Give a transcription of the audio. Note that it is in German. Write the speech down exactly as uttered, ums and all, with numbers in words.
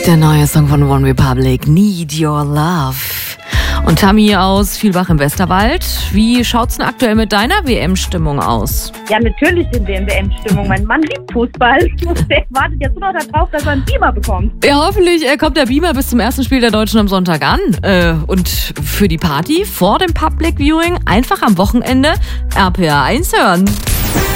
Der neue Song von One Republic, Need Your Love. Und Tammy aus Vielbach im Westerwald, wie schaut's denn aktuell mit deiner W M-Stimmung aus? Ja, natürlich sind wir in W M-Stimmung. Mein Mann liebt Fußball. Der wartet jetzt nur noch darauf, dass er einen Beamer bekommt. Ja, hoffentlich äh, kommt der Beamer bis zum ersten Spiel der Deutschen am Sonntag an. Äh, und für die Party vor dem Public Viewing einfach am Wochenende R P R eins hören.